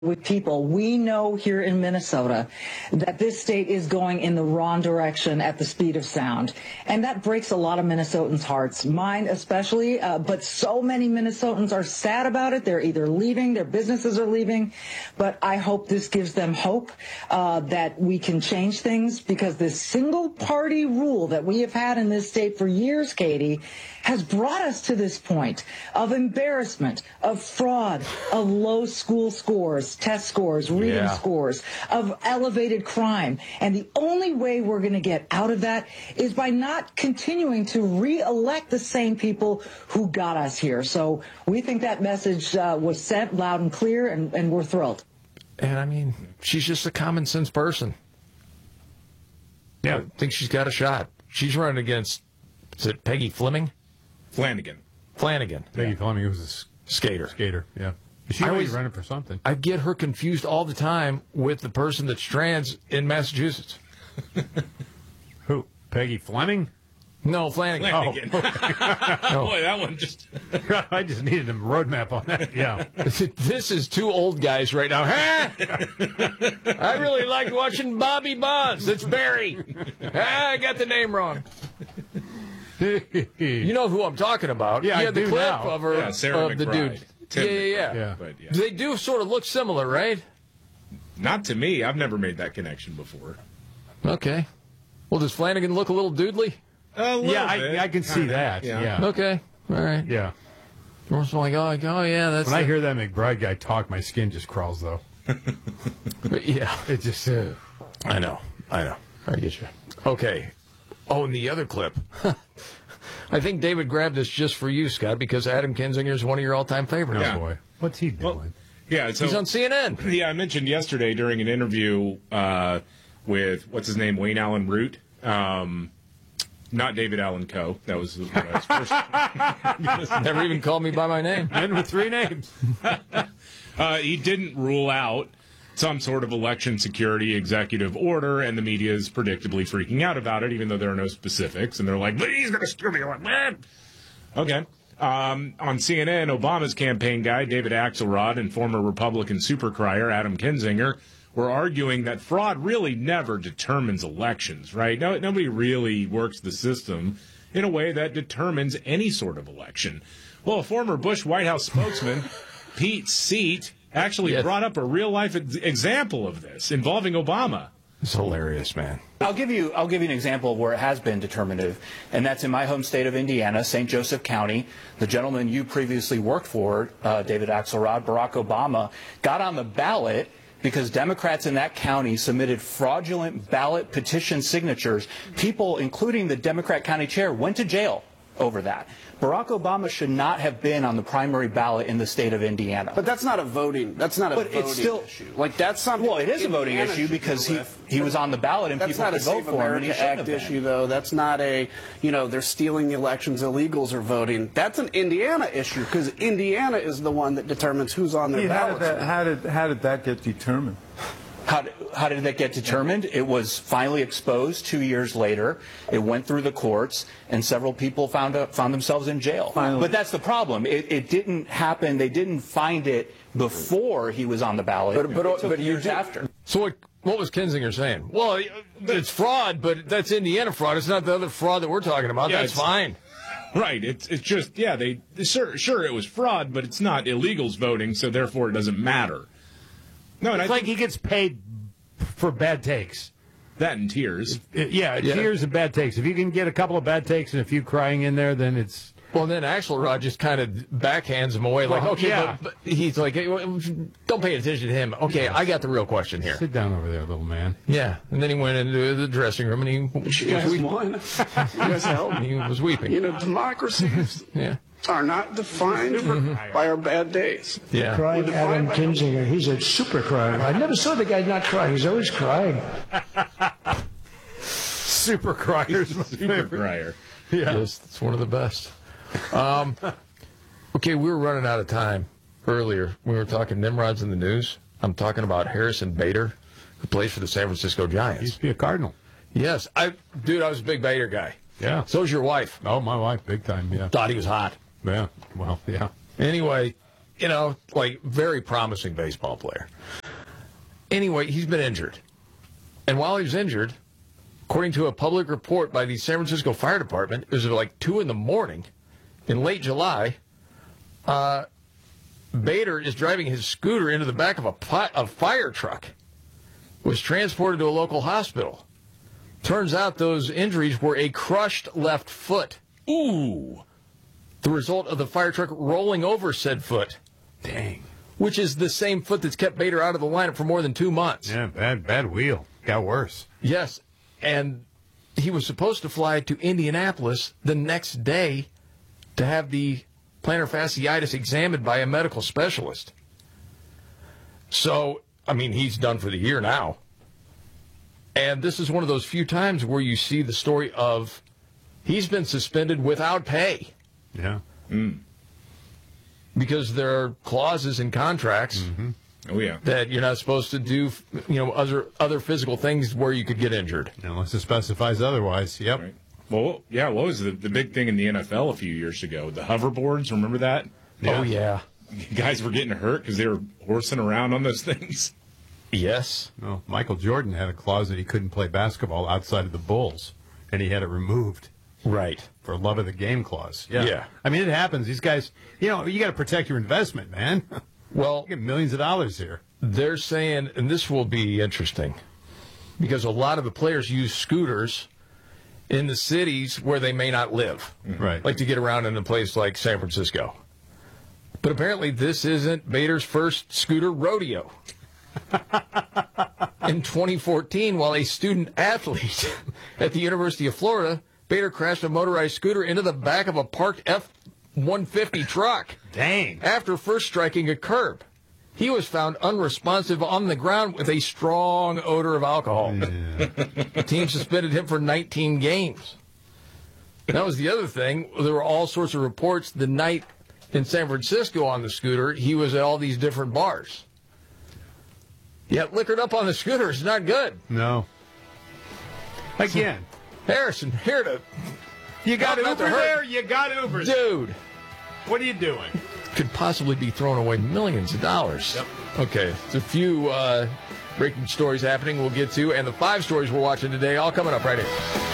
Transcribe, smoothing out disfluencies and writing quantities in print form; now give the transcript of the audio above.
with people. We know here in Minnesota that this state is going in the wrong direction at the speed of sound. And that breaks a lot of Minnesotans' hearts, mine especially, but so many Minnesotans are sad about it. They're either leaving, their businesses are leaving, but I hope this gives them hope that we can change things, because this single-party rule that we have had in this state for years, Katie, has brought us to this point of embarrassment, of fraud, of low school scores, test scores, reading scores, of elevated crime. And the only way we're going to get out of that is by not continuing to re-elect the same people who got us here. So we think that message was sent loud and clear, and we're thrilled. And, I mean, she's just a common-sense person. Yeah, I think she's got a shot. She's running against, is it Peggy Fleming? Flanagan. Peggy Fleming was a skater, yeah. She always running for something. I get her confused all the time with the person that's trans in Massachusetts. Who? Peggy Fleming? No, Flanagan. Oh. No. Boy, that one just... I just needed a roadmap on that, yeah. This is two old guys right now. I really like watching Bobby Bonds. It's Barry. I got the name wrong. You know who I'm talking about. Yeah, I the do clip now. of her, Sarah of the McBride. dude. Yeah. But, yeah. They do sort of look similar, right? Not to me. I've never made that connection before. Okay. Well, does Flanagan look a little doodly? A little bit. I can see that. Yeah. Okay. All right. Yeah. I'm like, oh, yeah, that's... When I hear that McBride guy talk, my skin just crawls, though. Yeah. It just... I know. I get you. Okay. Oh, and the other clip. I think David grabbed this just for you, Scott, because Adam Kinzinger is one of your all-time favorites. Oh, boy. What's he doing? Well, yeah, so, he's on CNN. Yeah, I mentioned yesterday during an interview with, what's his name, Wayne Allen Root. Not David Allen Coe. That was his first. Never even called me by my name. Men with three names. He didn't rule out some sort of election security executive order, and the media is predictably freaking out about it, even though there are no specifics. And they're like, but he's going to steal me. Like, man. Okay. On CNN, Obama's campaign guy, David Axelrod, and former Republican supercrier, Adam Kinzinger, were arguing that fraud really never determines elections, right? Nobody really works the system in a way that determines any sort of election. Well, a former Bush White House spokesman, Pete Seat, actually brought up a real-life example of this involving Obama. It's hilarious, man. I'll give you an example of where it has been determinative, and that's in my home state of Indiana, St. Joseph County. The gentleman you previously worked for, David Axelrod, Barack Obama, got on the ballot because Democrats in that county submitted fraudulent ballot petition signatures. People, including the Democrat county chair, went to jail over that. Barack Obama should not have been on the primary ballot in the state of Indiana. But that's not a voting. That's not a voting issue. Like that's something. Well, it is a voting issue because he was on the ballot and people could vote for him. And he shouldn't have been. Issue, though. That's not a they're stealing the elections. Illegals are voting. That's an Indiana issue because Indiana is the one that determines who's on their ballot. How did that get determined? How did that get determined? It was finally exposed 2 years later. It went through the courts, and several people found themselves in jail. Finally. But that's the problem. It didn't happen. They didn't find it before he was on the ballot. But years after. So what was Kinzinger saying? Well, it's fraud, but that's Indiana fraud. It's not the other fraud that we're talking about. Yeah, that's fine. Right. It's just, sure, it was fraud, but it's not illegals voting, so therefore it doesn't matter. No, and it's like he gets paid for bad takes. That and tears. Tears and bad takes. If you can get a couple of bad takes and a few crying in there, then it's... Well, then Axelrod just kind of backhands him away. Like, but he's like, hey, don't pay attention to him. Okay, I got the real question here. Sit down over there, little man. Yeah, and then he went into the dressing room and he was won. You guys helped. He was weeping. Democracies are not defined by our bad days. Yeah. Crying Adam Kinzinger. He's a super crier. I never saw the guy not cry. He's always crying. Super crier. Super crier. Yeah. Yes, it's one of the best. Okay, we were running out of time earlier. We were talking Nimrods in the news. I'm talking about Harrison Bader, who plays for the San Francisco Giants. He used to be a Cardinal. Yes. I was a big Bader guy. Yeah. So's your wife. Oh, my wife, big time, yeah. Thought he was hot. Yeah, well, yeah. Anyway, like very promising baseball player. Anyway, he's been injured. And while he was injured, according to a public report by the San Francisco Fire Department, it was like 2 a.m. in late July. Bader is driving his scooter into the back of a fire truck. Was transported to a local hospital. Turns out those injuries were a crushed left foot. Ooh. The result of the fire truck rolling over said foot. Dang. Which is the same foot that's kept Bader out of the lineup for more than 2 months. Yeah, bad wheel. Got worse. Yes, and he was supposed to fly to Indianapolis the next day to have the plantar fasciitis examined by a medical specialist. So, I mean, he's done for the year now. And this is one of those few times where you see the story of he's been suspended without pay. Yeah. Because there are clauses in contracts that you're not supposed to do, other physical things where you could get injured. Unless it specifies otherwise. Yep. Right. Well, yeah, what was the big thing in the NFL a few years ago? The hoverboards, remember that? Yeah. Oh, yeah. Guys were getting hurt because they were horsing around on those things. Yes. Well, Michael Jordan had a clause that he couldn't play basketball outside of the Bulls, and he had it removed. Right. For love of the game clause. Yeah. I mean, it happens. These guys, you got to protect your investment, man. Well, you get millions of dollars here. They're saying, and this will be interesting, because a lot of the players use scooters in the cities where they may not live. Right. Like to get around in a place like San Francisco. But apparently this isn't Bader's first scooter rodeo. In 2014, while a student athlete at the University of Florida, Bader crashed a motorized scooter into the back of a parked F-150 truck. Dang. After first striking a curb. He was found unresponsive on the ground with a strong odor of alcohol. Yeah. The team suspended him for 19 games. That was the other thing. There were all sorts of reports the night in San Francisco on the scooter. He was at all these different bars. Yet liquored up on the scooter is not good. No. Again. Harrison, here to... You got Uber there? You got Uber. Dude. What are you doing? Could possibly be throwing away millions of dollars. Yep. Okay, there's a few breaking stories happening we'll get to, and the 5 stories we're watching today all coming up right here.